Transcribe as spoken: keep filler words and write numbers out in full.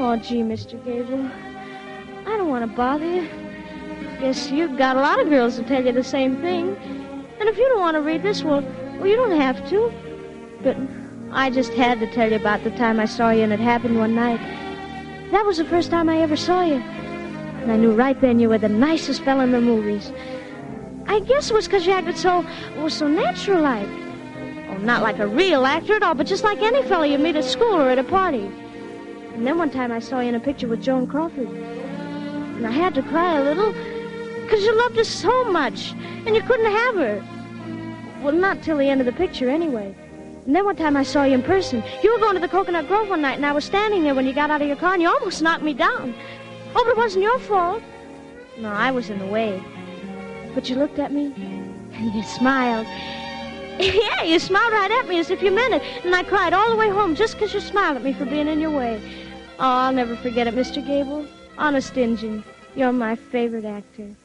Oh, gee, Mister Gable, I don't want to bother you. Guess you've got a lot of girls to tell you the same thing. And if you don't want to read this, well, well, you don't have to. But I just had to tell you about the time I saw you and it happened one night. That was the first time I ever saw you. And I knew right then you were the nicest fella in the movies. I guess it was because you acted so, well, so natural-like. Oh, not like a real actor at all, but just like any fella you meet at school or at a party. And then one time I saw you in a picture with Joan Crawford. And I had to cry a little, because you loved her so much, and you couldn't have her. Well, not till the end of the picture, anyway. And then one time I saw you in person. You were going to the Coconut Grove one night, and I was standing there when you got out of your car, and you almost knocked me down. Oh, but it wasn't your fault. No, I was in the way. But you looked at me, and you smiled. Yeah, you smiled right at me as if you meant it. And I cried all the way home just because you smiled at me for being in your way. Oh, I'll never forget it, Mister Gable. Honest Injun, you're my favorite actor.